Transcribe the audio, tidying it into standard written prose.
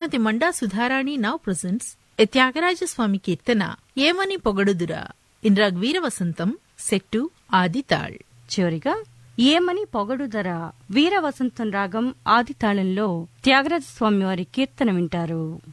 శ్రీమతి Manda Sudharani now presents ఎ త్యాగరాజస్వామి కీర్తన ఏమని పొగడుదురా in raag వీరవసంతం set ఆదితాళ్. చివరిగా ఏమని పొగడుదరా వీరవసంతం రాగం ఆదితాళంలో త్యాగరాజస్వామి వారి కీర్తన వింటారు.